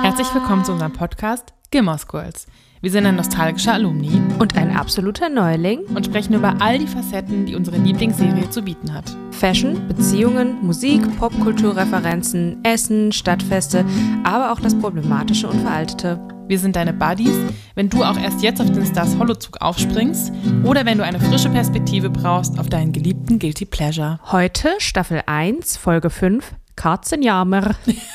Herzlich willkommen zu unserem Podcast Gilmore Girls. Wir sind ein nostalgischer Alumni und ein absoluter Neuling und sprechen über all die Facetten, die unsere Lieblingsserie zu bieten hat. Fashion, Beziehungen, Musik, Popkulturreferenzen, Essen, Stadtfeste, aber auch das Problematische und Veraltete. Wir sind deine Buddies, wenn du auch erst jetzt auf den Stars Holozug aufspringst oder wenn du eine frische Perspektive brauchst auf deinen geliebten Guilty Pleasure. Heute Staffel 1, Folge 5, Katzenjammer.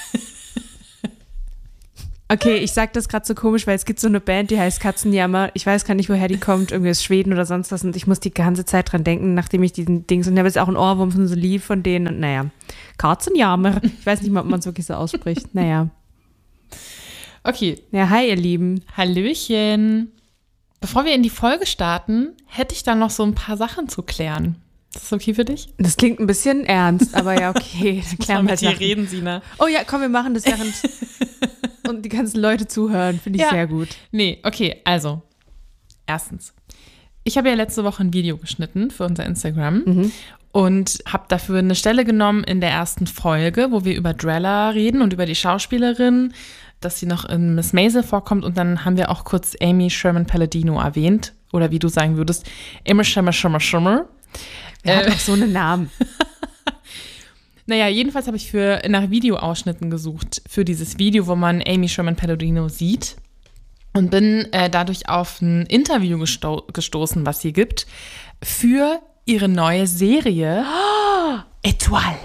Okay, ich sag das gerade so komisch, weil es gibt so eine Band, die heißt Katzenjammer. Ich weiß gar nicht, woher die kommt, irgendwie aus Schweden oder sonst was. Und ich muss die ganze Zeit dran denken, nachdem ich diesen Dings, und ich habe jetzt auch ein Ohrwurm von so ein Lied von denen. Und naja, Katzenjammer. Ich weiß nicht mal, ob man es wirklich so ausspricht. Naja. Okay. Ja, hi ihr Lieben. Hallöchen. Bevor wir in die Folge starten, hätte ich da noch so ein paar Sachen zu klären. Ist das okay für dich? Das klingt ein bisschen ernst, aber ja, okay. Dann klären wir mit dir reden, Sina. Oh ja, komm, wir machen das während und die ganzen Leute zuhören. Finde ich sehr gut. Nee, okay, also. Erstens. Ich habe ja letzte Woche ein Video geschnitten für unser Instagram und habe dafür eine Stelle genommen in der ersten Folge, wo wir über Drella reden und über die Schauspielerin, dass sie noch in Miss Maisel vorkommt. Und dann haben wir auch kurz Amy Sherman-Palladino erwähnt. Oder wie du sagen würdest, Amy Sherman. Wer hat auch so einen Namen? Naja, jedenfalls habe ich nach Videoausschnitten gesucht für dieses Video, wo man Amy Sherman-Palladino sieht. Und bin dadurch auf ein Interview gestoßen, was sie gibt, für ihre neue Serie Étoile.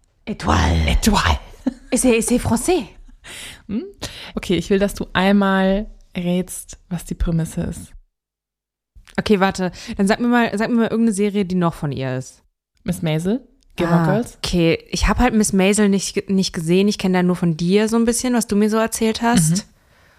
C'est français. Okay, ich will, dass du einmal rätst, was die Prämisse ist. Okay, warte. Dann sag mir mal irgendeine Serie, die noch von ihr ist. Miss Maisel? Gilmore Girls? Okay, ich habe halt Miss Maisel nicht gesehen. Ich kenne da nur von dir so ein bisschen, was du mir so erzählt hast.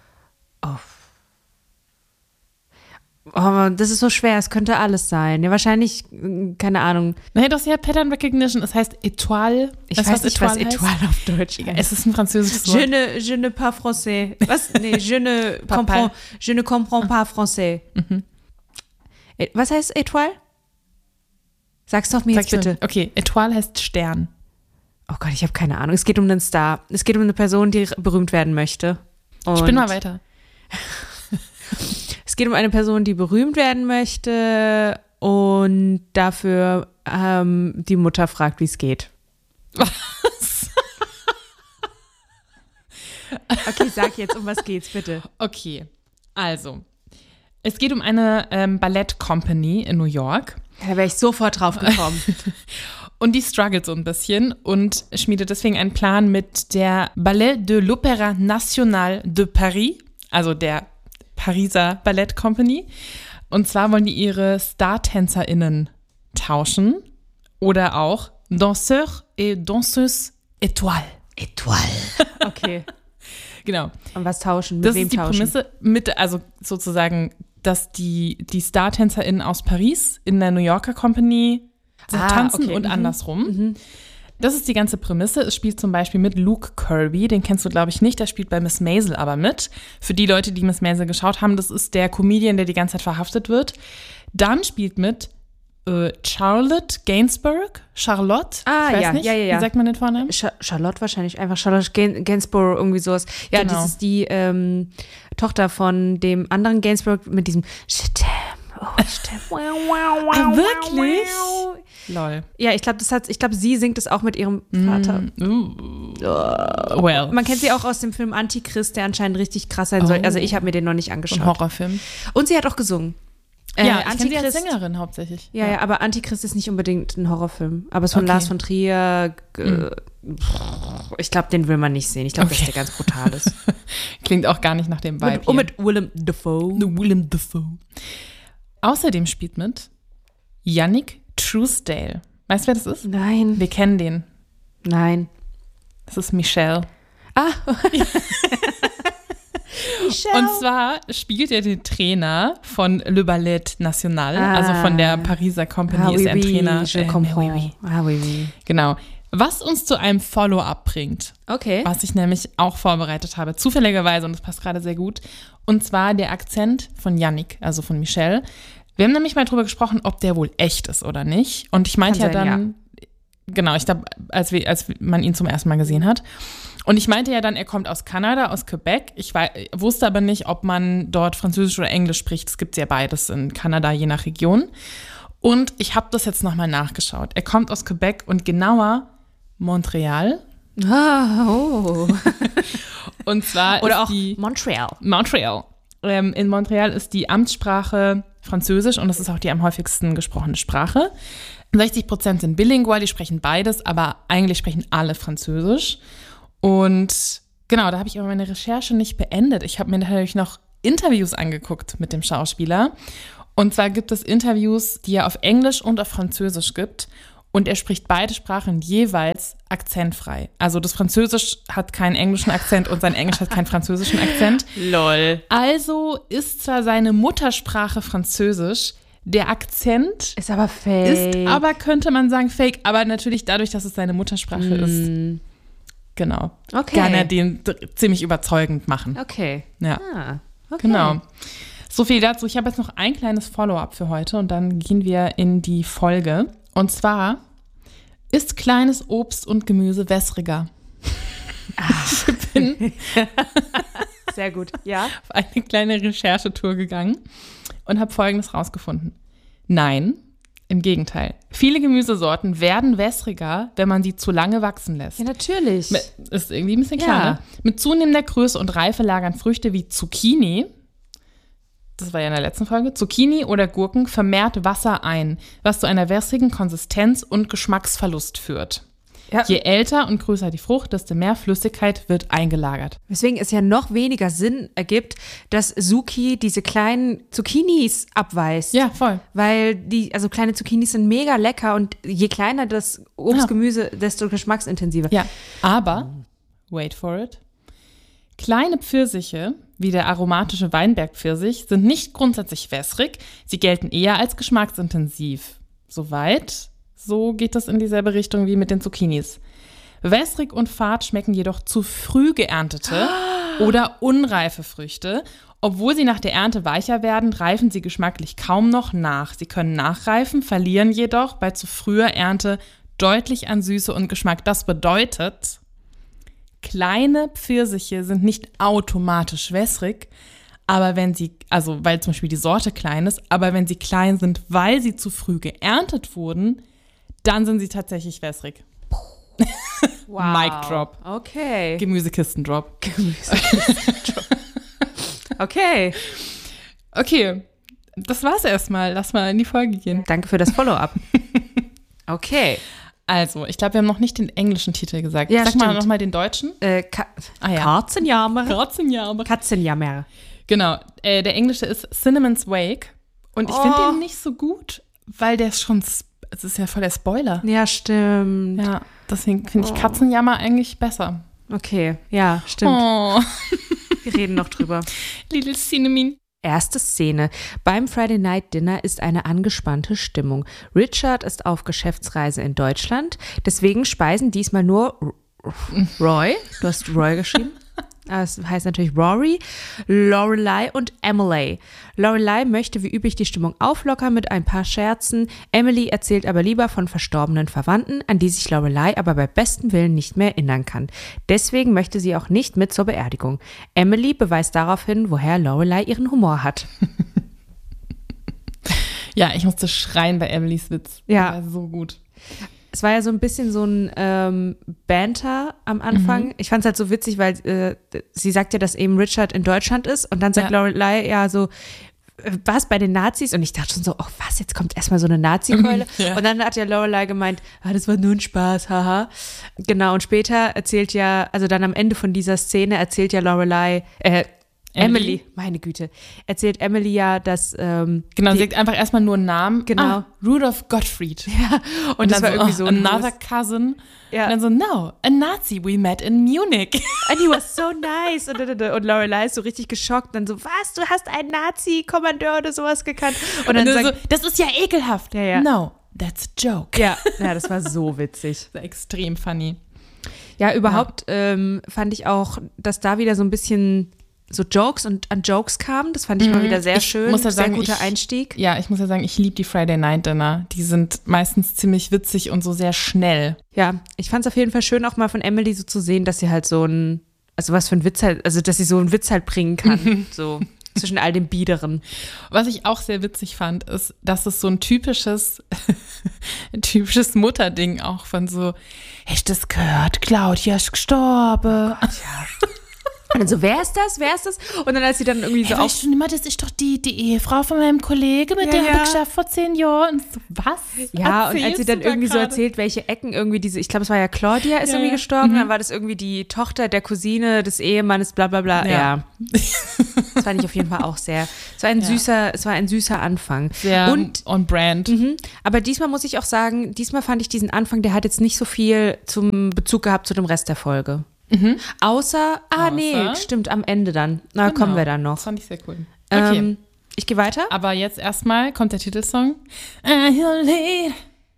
Oh, das ist so schwer. Es könnte alles sein. Ja, wahrscheinlich, keine Ahnung. Naja, doch, sie hat Pattern Recognition. Es heißt Étoile. Ich weiß nicht, was Étoile auf Deutsch heißt. Es ist ein französisches Wort. Je ne pas français. Was? Nee, je ne comprends pas français. Was heißt Étoile? Sag's doch mir jetzt bitte. Okay, Étoile heißt Stern. Oh Gott, ich habe keine Ahnung. Es geht um einen Star. Es geht um eine Person, die berühmt werden möchte. Ich bin mal weiter. Es geht um eine Person, die berühmt werden möchte und dafür die Mutter fragt, wie es geht. Was? Okay, sag jetzt, um was geht's, bitte. Okay, also, es geht um eine Ballett-Company in New York. Da wäre ich sofort drauf gekommen. Und die struggelt so ein bisschen und schmiedet deswegen einen Plan mit der Ballet de l'Opéra National de Paris, also der Pariser Ballet Company. Und zwar wollen die ihre StartänzerInnen tauschen oder auch Danseurs et Danseuses Étoile. Okay. Genau. Und was tauschen? Mit das wem ist die tauschen? Prämisse, also sozusagen, dass die StartänzerInnen aus Paris in der New Yorker Company tanzen und andersrum. Das ist die ganze Prämisse. Es spielt zum Beispiel mit Luke Kirby, den kennst du, glaube ich, nicht. Der spielt bei Miss Maisel aber mit. Für die Leute, die Miss Maisel geschaut haben, das ist der Comedian, der die ganze Zeit verhaftet wird. Dann spielt mit Charlotte Gainsbourg. Charlotte? Ich weiß nicht. Ja. Wie sagt man den Vornamen? Charlotte wahrscheinlich, einfach Charlotte Gainsbourg, irgendwie sowas. Ja, Genau. Das ist die Tochter von dem anderen Gainsbourg mit diesem Wirklich? Lol. Ja, ich glaube, sie singt es auch mit ihrem Vater. Well. Man kennt sie auch aus dem Film Antichrist, der anscheinend richtig krass sein soll. Also ich habe mir den noch nicht angeschaut. Ein Horrorfilm. Und sie hat auch gesungen. Ja, ich kenne sie als Sängerin hauptsächlich. Ja, aber Antichrist ist nicht unbedingt ein Horrorfilm. Aber es ist von Lars von Trier. Ich glaube, den will man nicht sehen. Ich glaube, dass der ganz brutal ist. Klingt auch gar nicht nach dem Vibe Und mit Willem Dafoe. Außerdem spielt mit Yannick Truesdale. Weißt du, wer das ist? Nein. Wir kennen den. Nein. Das ist Michel. Michel. Und zwar spielt er den Trainer von Le Ballet National, also von der Pariser Company ist er ein Trainer. Je comprends. Oui. Genau. Was uns zu einem Follow-up bringt. Okay. Was ich nämlich auch vorbereitet habe, zufälligerweise, und das passt gerade sehr gut. Und zwar der Akzent von Yannick, also von Michel. Wir haben nämlich mal drüber gesprochen, ob der wohl echt ist oder nicht. Und ich meinte ja dann, Genau, ich glaube, als man ihn zum ersten Mal gesehen hat. Und ich meinte ja dann, er kommt aus Kanada, aus Quebec. Ich wusste aber nicht, ob man dort Französisch oder Englisch spricht. Es gibt ja beides in Kanada, je nach Region. Und ich habe das jetzt nochmal nachgeschaut. Er kommt aus Quebec und genauer Montreal. Oh. Und zwar oder ist auch die Montreal. In Montreal ist die Amtssprache Französisch und das ist auch die am häufigsten gesprochene Sprache. 60% sind bilingual, die sprechen beides, aber eigentlich sprechen alle Französisch. Und genau, da habe ich aber meine Recherche nicht beendet. Ich habe mir natürlich noch Interviews angeguckt mit dem Schauspieler. Und zwar gibt es Interviews, die er auf Englisch und auf Französisch gibt. Und er spricht beide Sprachen jeweils akzentfrei. Also das Französisch hat keinen englischen Akzent und sein Englisch hat keinen französischen Akzent. Lol. Also ist zwar seine Muttersprache Französisch, der Akzent ist aber fake. Ist aber, könnte man sagen, fake. Aber natürlich dadurch, dass es seine Muttersprache ist. Genau. Okay. Kann er den ziemlich überzeugend machen. Okay. Ja. Okay. Genau. So viel dazu. Ich habe jetzt noch ein kleines Follow-up für heute und dann gehen wir in die Folge. Und zwar ist kleines Obst und Gemüse wässriger. Ich bin sehr gut. Ja. auf eine kleine Recherchetour gegangen und habe Folgendes rausgefunden. Nein, im Gegenteil. Viele Gemüsesorten werden wässriger, wenn man sie zu lange wachsen lässt. Ja, natürlich. Ist irgendwie ein bisschen klar. Ne? Mit zunehmender Größe und Reife lagern Früchte wie Zucchini, das war ja in der letzten Folge, Zucchini oder Gurken vermehrt Wasser ein, was zu einer wässrigen Konsistenz und Geschmacksverlust führt. Ja. Je älter und größer die Frucht, desto mehr Flüssigkeit wird eingelagert. Weswegen es ja noch weniger Sinn ergibt, dass Suki diese kleinen Zucchinis abweist. Ja, voll. Weil kleine Zucchinis sind mega lecker und je kleiner das Obstgemüse, desto geschmacksintensiver. Ja, aber, wait for it, kleine Pfirsiche, wie der aromatische Weinbergpfirsich, sind nicht grundsätzlich wässrig, sie gelten eher als geschmacksintensiv. Soweit. So geht das in dieselbe Richtung wie mit den Zucchinis. Wässrig und fad schmecken jedoch zu früh geerntete oder unreife Früchte. Obwohl sie nach der Ernte weicher werden, reifen sie geschmacklich kaum noch nach. Sie können nachreifen, verlieren jedoch bei zu früher Ernte deutlich an Süße und Geschmack. Das bedeutet, kleine Pfirsiche sind nicht automatisch wässrig, aber weil zum Beispiel die Sorte klein ist, aber wenn sie klein sind, weil sie zu früh geerntet wurden, dann sind sie tatsächlich wässrig. Wow. Mic drop. Okay. Gemüsekisten-Drop. Okay. Okay, das war's erstmal. Lass mal in die Folge gehen. Danke für das Follow-up. Okay. Also, ich glaube, wir haben noch nicht den englischen Titel gesagt. Ja, Sag mal nochmal den deutschen. Katzenjammer. Katzenjammer. Genau. Der englische ist Cinnamon's Wake. Und ich finde den nicht so gut, weil der ist schon, es ist ja voll der Spoiler. Ja, stimmt. Ja, deswegen finde ich Katzenjammer eigentlich besser. Okay, ja, stimmt. Oh. Wir reden noch drüber. Little Cinnamon. Erste Szene. Beim Friday Night Dinner ist eine angespannte Stimmung. Richard ist auf Geschäftsreise in Deutschland, deswegen speisen diesmal nur Roy, du hast Roy geschrieben, es heißt natürlich Rory, Lorelei und Emily. Lorelei möchte wie üblich die Stimmung auflockern mit ein paar Scherzen. Emily erzählt aber lieber von verstorbenen Verwandten, an die sich Lorelei aber bei bestem Willen nicht mehr erinnern kann. Deswegen möchte sie auch nicht mit zur Beerdigung. Emily beweist darauf hin, woher Lorelei ihren Humor hat. Ja, ich musste schreien bei Emilys Witz. Ja. Der war so gut. Es war ja so ein bisschen so ein Banter am Anfang. Mhm. Ich fand es halt so witzig, weil sie sagt ja, dass eben Richard in Deutschland ist und dann sagt Lorelei ja so, was, bei den Nazis? Und ich dachte schon so, oh was, jetzt kommt erstmal so eine Nazi-Keule. Ja. Und dann hat ja Lorelei gemeint, das war nur ein Spaß, haha. Genau, und später erzählt ja, also dann am Ende von dieser Szene erzählt ja Lorelei, Emily, meine Güte, erzählt Emily ja, dass genau, sie sagt einfach erstmal nur einen Namen. Genau. Rudolph Gottfried. Ja, und das war irgendwie so another cousin. Ja. Und dann so, no, a Nazi we met in Munich. And he was so nice. Und Lorelei ist so richtig geschockt. Dann so, was, du hast einen Nazi-Kommandeur oder sowas gekannt? Und dann sagt, so, das ist ja ekelhaft. Ja. No, that's a joke. Ja, das war so witzig. Das war extrem funny. Ja, überhaupt fand ich auch, dass da wieder so ein bisschen so Jokes und an Jokes kam. Das fand ich mal wieder sehr schön. Muss ja sagen, sehr guter Einstieg. Ja, ich muss ja sagen, ich liebe die Friday Night Dinner. Die sind meistens ziemlich witzig und so sehr schnell. Ja, ich fand es auf jeden Fall schön, auch mal von Emily so zu sehen, dass sie halt was für ein Witz halt, also dass sie so einen Witz halt bringen kann. So zwischen all dem Biederen. Was ich auch sehr witzig fand, ist, dass es so ein typisches Mutterding auch von so, hast du das gehört? Claudia ist gestorben. Oh Gott, ja. Und dann so, wer ist das? Und dann als sie dann irgendwie so hey, weißt du nicht mal, das ist doch die Ehefrau von meinem Kollegen, mit der habe ich geschafft vor 10 Jahren. Und so, was? Ja, und als sie dann irgendwie so erzählt, welche Ecken irgendwie ich glaube, es war ja Claudia, ist irgendwie gestorben, dann war das irgendwie die Tochter der Cousine des Ehemannes, bla bla bla. Ja. Das fand ich auf jeden Fall auch sehr. Es war ein süßer Anfang. Sehr on brand. Aber diesmal muss ich auch sagen, fand ich diesen Anfang, der hat jetzt nicht so viel zum Bezug gehabt zu dem Rest der Folge. Außer, nee, stimmt, am Ende dann. Na, kommen wir dann noch. Das fand ich sehr cool. Okay. Ich gehe weiter. Aber jetzt erstmal kommt der Titelsong. I will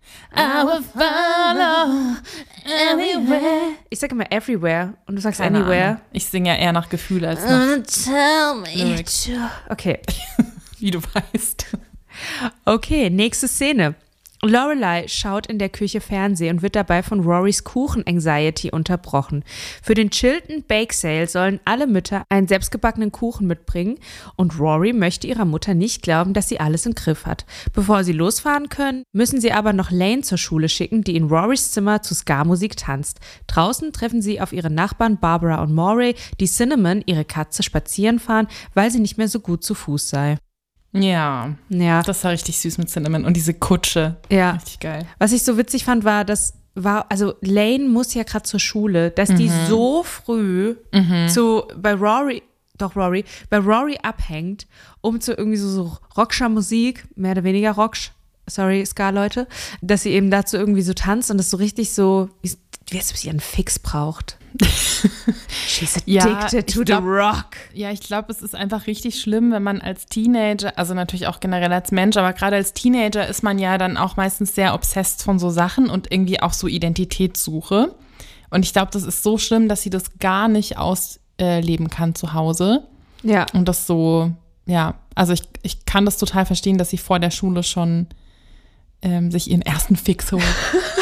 follow everywhere. Ich sage immer everywhere und du sagst anywhere. Ahnung. Ich singe ja eher nach Gefühl als nach tell me. Okay. Wie du weißt. Okay, nächste Szene. Lorelei schaut in der Küche Fernsehen und wird dabei von Rorys Kuchen-Anxiety unterbrochen. Für den Chilton Bake Sale sollen alle Mütter einen selbstgebackenen Kuchen mitbringen und Rory möchte ihrer Mutter nicht glauben, dass sie alles im Griff hat. Bevor sie losfahren können, müssen sie aber noch Lane zur Schule schicken, die in Rorys Zimmer zu Ska-Musik tanzt. Draußen treffen sie auf ihre Nachbarn Barbara und Morey, die Cinnamon, ihre Katze, spazieren fahren, weil sie nicht mehr so gut zu Fuß sei. Ja, das war richtig süß mit Cinnamon und diese Kutsche. Ja. Richtig geil. Was ich so witzig fand, also Lane muss ja gerade zur Schule, dass die so früh bei Rory abhängt, um zu irgendwie so Rockscher Musik, mehr oder weniger Rocksch, sorry, Ska-Leute, dass sie eben dazu irgendwie so tanzt und das so richtig so, wie es sie einen Fix braucht. She's addicted to the rock. Ja, ich glaube, es ist einfach richtig schlimm, wenn man als Teenager, also natürlich auch generell als Mensch, aber gerade als Teenager ist man ja dann auch meistens sehr obsessed von so Sachen und irgendwie auch so Identitätssuche. Und ich glaube, das ist so schlimm, dass sie das gar nicht ausleben kann zu Hause. Ja. Und das so, ja, also ich kann das total verstehen, dass sie vor der Schule schon sich ihren ersten Fix holt.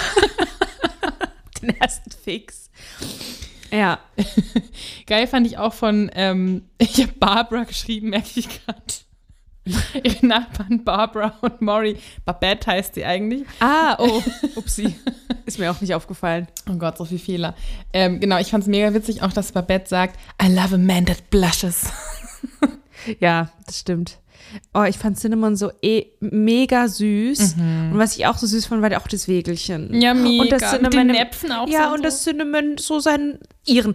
Den ersten Fix. Ja. Geil fand ich auch von, ich habe Barbara geschrieben, merke ich gerade. Ihre Nachbarn Barbara und Morey. Babette heißt sie eigentlich. Upsi. Ist mir auch nicht aufgefallen. Oh Gott, so viel Fehler. Genau, ich fand es mega witzig, auch dass Babette sagt, I love a man that blushes. Ja, das stimmt. Oh, ich fand Cinnamon so mega süß. Und was ich auch so süß fand, war auch das Wägelchen. Ja, mega. Und das Cinnamon, mit den Näpfen auch. Ja, und das Cinnamon so ihren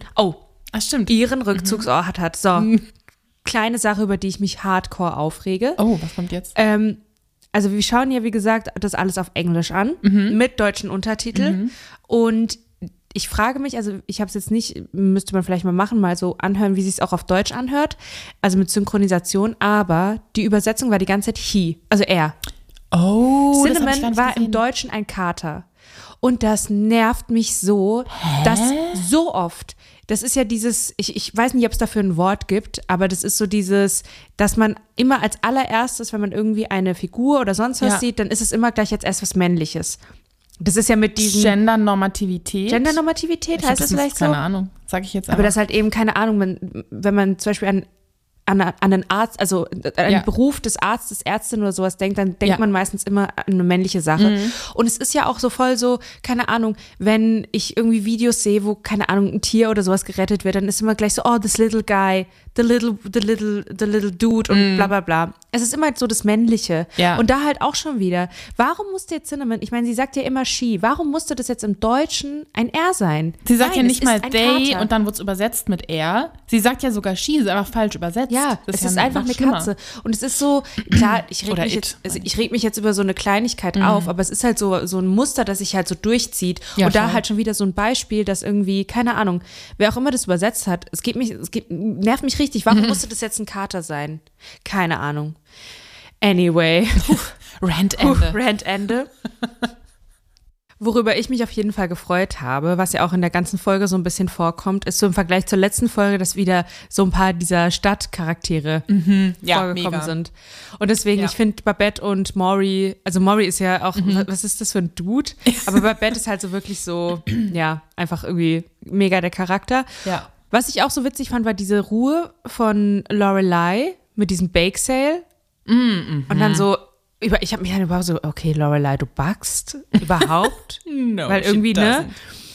Rückzugsort hat. So, kleine Sache, über die ich mich hardcore aufrege. Oh, was kommt jetzt? Also wir schauen ja, wie gesagt, das alles auf Englisch an, mit deutschen Untertiteln. Und ich frage mich, also ich habe es jetzt nicht, müsste man vielleicht mal machen, mal so anhören, wie sie es auch auf Deutsch anhört, also mit Synchronisation, aber die Übersetzung war die ganze Zeit he, also er. Oh, Cinnamon war im Deutschen ein Kater. Und das nervt mich so, dass so oft, das ist ja dieses, ich weiß nicht, ob es dafür ein Wort gibt, aber das ist so dieses, dass man immer als allererstes, wenn man irgendwie eine Figur oder sonst was sieht, dann ist es immer gleich als erst was Männliches. Das ist ja mit diesem Gendernormativität heißt das vielleicht so? Keine Ahnung, sage ich jetzt einfach. Aber das ist halt eben, keine Ahnung, wenn man zum Beispiel an einen Arzt, also einen Beruf des Arztes, Ärztin oder sowas denkt, dann denkt man meistens immer an eine männliche Sache. Und es ist ja auch so voll so, keine Ahnung, wenn ich irgendwie Videos sehe, wo, keine Ahnung, ein Tier oder sowas gerettet wird, dann ist immer gleich so, oh, this little guy, the little dude und bla bla bla. Es ist immer so das Männliche. Ja. Und da halt auch schon wieder, warum musste jetzt Cinnamon, ich meine, sie sagt ja immer she, warum musste das jetzt im Deutschen ein er sein? Sie sagt ja nicht mal they Kater. und dann wird es übersetzt mit er. Sie sagt ja sogar she, ist einfach falsch übersetzt. Ja, es ist einfach eine Katze. Und es ist so, klar, ich reg mich jetzt über so eine Kleinigkeit auf, aber es ist halt so ein Muster, das sich halt so durchzieht. Ja, und da voll. halt schon wieder so ein Beispiel, dass irgendwie, keine Ahnung, wer auch immer das übersetzt hat, nervt mich richtig. Warum musste das jetzt ein Kater sein? Keine Ahnung. Anyway. Rantende. Rantende. Worüber ich mich auf jeden Fall gefreut habe, was ja auch in der ganzen Folge so ein bisschen vorkommt, ist so im Vergleich zur letzten Folge, dass wieder so ein paar dieser Stadtcharaktere vorgekommen sind. Und deswegen, ich finde Babette und Maury, also Maury ist ja auch, was ist das für ein Dude? Aber Babette ist halt so wirklich so, einfach irgendwie mega der Charakter. Ja. Was ich auch so witzig fand, war diese Ruhe von Lorelai mit diesem Bake Sale. Und dann so, ich habe mich dann überhaupt so, okay, Lorelai, du backst überhaupt? No, weil irgendwie, ne?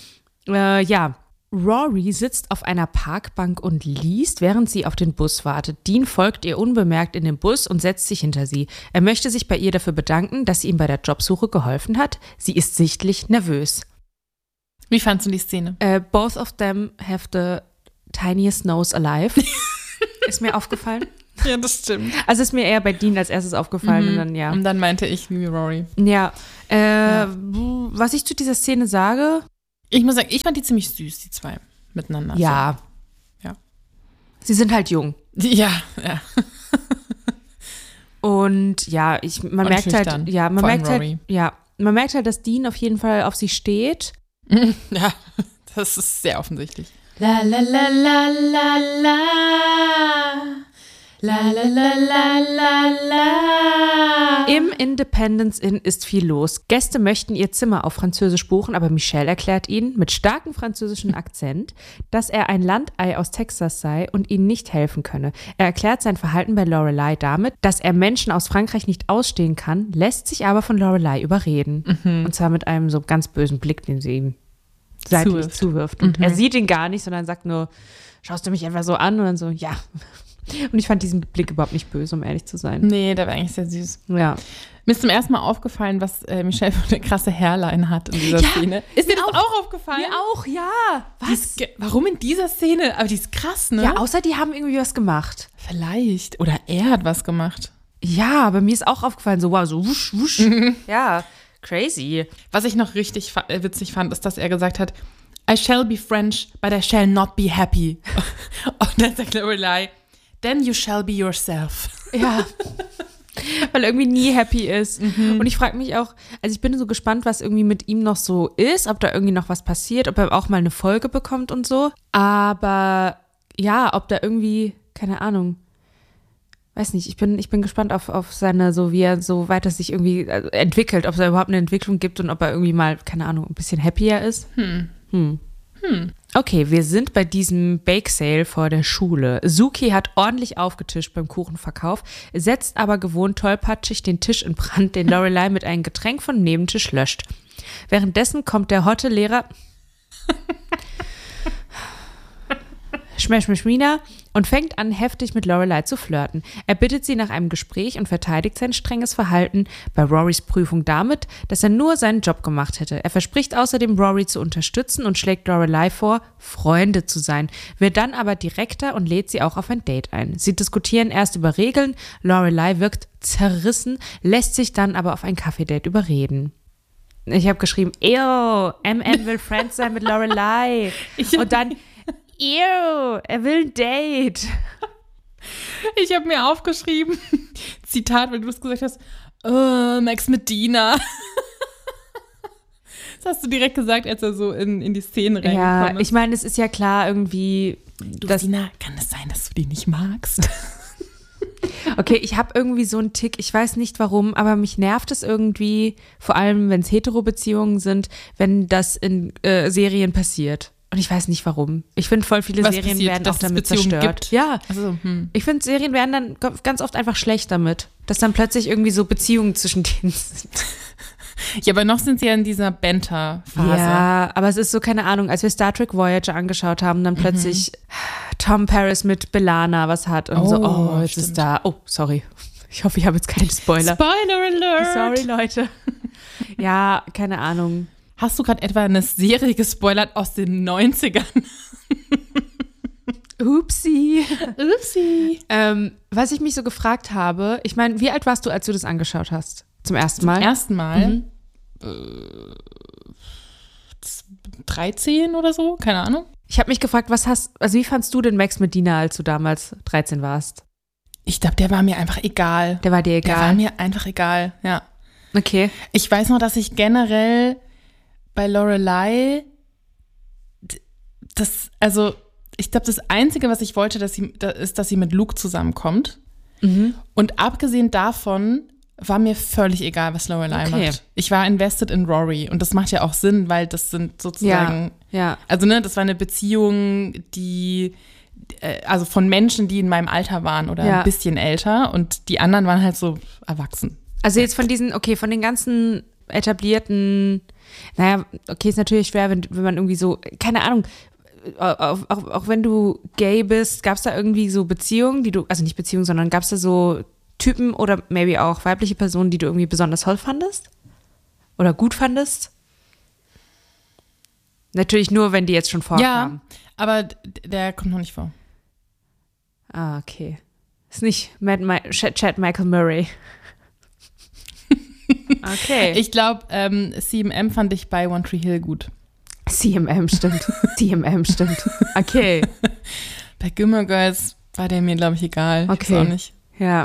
Rory sitzt auf einer Parkbank und liest, während sie auf den Bus wartet. Dean folgt ihr unbemerkt in den Bus und setzt sich hinter sie. Er möchte sich bei ihr dafür bedanken, dass sie ihm bei der Jobsuche geholfen hat. Sie ist sichtlich nervös. Wie fandst du die Szene? Both of them have the tiniest nose alive. Ist mir aufgefallen. Ja, das stimmt. Also ist mir eher bei Dean als erstes aufgefallen. Und dann meinte ich wie Rory. Ja. Was ich zu dieser Szene sage. Ich muss sagen, ich fand die ziemlich süß, die zwei miteinander. Ja. So. Ja. Sie sind halt jung. Ja. Und ja, man merkt halt, dass Dean auf jeden Fall auf sie steht. Ja, das ist sehr offensichtlich. La la la la la la. La la la la la la. Im Independence Inn ist viel los. Gäste möchten ihr Zimmer auf Französisch buchen, aber Michelle erklärt ihnen mit starkem französischen Akzent, dass er ein Landei aus Texas sei und ihnen nicht helfen könne. Er erklärt sein Verhalten bei Lorelai damit, dass er Menschen aus Frankreich nicht ausstehen kann, lässt sich aber von Lorelai überreden. Und zwar mit einem so ganz bösen Blick, den sie ihm seitlich zuwirft. Und er sieht ihn gar nicht, sondern sagt nur, schaust du mich einfach so an? Und dann so, ja. Und ich fand diesen Blick überhaupt nicht böse, um ehrlich zu sein. Nee, der war eigentlich sehr süß. Ja. Mir ist zum ersten Mal aufgefallen, was Michelle für eine krasse Hairline hat in dieser Szene. Ist dir das auch aufgefallen? Mir auch, ja. Was? Warum in dieser Szene? Aber die ist krass, ne? Ja, außer die haben irgendwie was gemacht. Vielleicht. Oder er hat was gemacht. Ja, aber mir ist auch aufgefallen, so wow, so wusch, wusch. Ja, crazy. Was ich noch richtig witzig fand, ist, dass er gesagt hat, I shall be French, but I shall not be happy. Und dann sagt Lorelai, then you shall be yourself. Ja. Weil er irgendwie nie happy ist. Und ich frage mich auch, also ich bin so gespannt, was irgendwie mit ihm noch so ist, ob da irgendwie noch was passiert, ob er auch mal eine Folge bekommt und so. Aber ja, ob da irgendwie, keine Ahnung, weiß nicht, ich bin gespannt auf seine, so wie er so weiter sich irgendwie entwickelt, ob es da überhaupt eine Entwicklung gibt und ob er irgendwie mal, keine Ahnung, ein bisschen happier ist. Okay, wir sind bei diesem Bake Sale vor der Schule. Suki hat ordentlich aufgetischt beim Kuchenverkauf, setzt aber gewohnt tollpatschig den Tisch in Brand, den Lorelai mit einem Getränk vom Nebentisch löscht. Währenddessen kommt der hotte Lehrer Schmeschmischmina und fängt an, heftig mit Lorelai zu flirten. Er bittet sie nach einem Gespräch und verteidigt sein strenges Verhalten bei Rorys Prüfung damit, dass er nur seinen Job gemacht hätte. Er verspricht außerdem, Rory zu unterstützen und schlägt Lorelai vor, Freunde zu sein, wird dann aber direkter und lädt sie auch auf ein Date ein. Sie diskutieren erst über Regeln, Lorelai wirkt zerrissen, lässt sich dann aber auf ein Kaffee-Date überreden. Ich habe geschrieben, ew, MN will Friends sein mit Lorelai. Und dann ew, er will ein Date. Ich habe mir aufgeschrieben, Zitat, weil du es gesagt hast, Max mit Dina. Das hast du direkt gesagt, als er so in die Szene reingekommen ist. Ja, ich meine, es ist ja klar irgendwie, Dina, kann es sein, dass du die nicht magst? Okay, ich habe irgendwie so einen Tick, ich weiß nicht warum, aber mich nervt es irgendwie, vor allem wenn es Hetero-Beziehungen sind, wenn das in Serien passiert. Und ich weiß nicht warum. Ich finde, voll viele Serien werden auch damit zerstört. Gibt? Ja, also, ich finde, Serien werden dann ganz oft einfach schlecht damit, dass dann plötzlich irgendwie so Beziehungen zwischen denen sind. Ja, aber noch sind sie ja in dieser Banter-Phase. Ja, aber es ist so, keine Ahnung, als wir Star Trek Voyager angeschaut haben, dann plötzlich Tom Paris mit B'Elanna was hat und jetzt ist da, sorry. Ich hoffe, ich habe jetzt keinen Spoiler. Spoiler Alert! Sorry, Leute. Ja, keine Ahnung. Hast du gerade etwa eine Serie gespoilert aus den 90ern? Upsi. Was ich mich so gefragt habe, ich meine, wie alt warst du, als du das angeschaut hast? Zum ersten Mal? Zum ersten Mal? 13 oder so? Keine Ahnung. Ich habe mich gefragt, wie fandst du den Max mit Dina, als du damals 13 warst? Ich glaube, der war mir einfach egal. Der war dir egal? Der war mir einfach egal, ja. Okay. Ich weiß noch, dass ich generell bei Lorelei, ich glaube, das Einzige, was ich wollte, ist, dass sie mit Luke zusammenkommt. Mhm. Und abgesehen davon war mir völlig egal, was Lorelei macht. Ich war invested in Rory und das macht ja auch Sinn, weil das sind sozusagen, also das war eine Beziehung, die, also von Menschen, die in meinem Alter waren oder ein bisschen älter und die anderen waren halt so erwachsen. Also jetzt von von den ganzen etablierten, ist natürlich schwer, wenn man irgendwie so, keine Ahnung, auch wenn du gay bist, gab es da irgendwie so Beziehungen, nicht Beziehungen, sondern gab es da so Typen oder maybe auch weibliche Personen, die du irgendwie besonders toll fandest? Oder gut fandest? Natürlich nur, wenn die jetzt schon vorkamen. Ja, aber der kommt noch nicht vor. Ah, okay. Ist nicht Chad Michael Murray. Okay. Ich glaube, CMM fand ich bei One Tree Hill gut. CMM stimmt. Okay. Bei Gilmore Girls war der mir, glaube ich, egal. Okay. Ich weiß auch nicht. Ja.